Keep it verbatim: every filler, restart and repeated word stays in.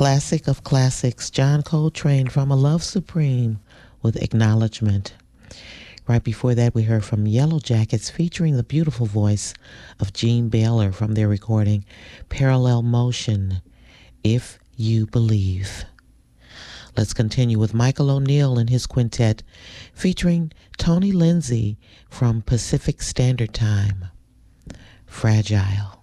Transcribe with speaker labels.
Speaker 1: classic of classics, John Coltrane from A Love Supreme with Acknowledgement. Right before that, we heard from Yellow Jackets featuring the beautiful voice of Gene Baylor from their recording Parallel Motion, If You Believe. Let's continue with Michael O'Neill and his quintet featuring Tony Lindsay from Pacific Standard Time, Fragile.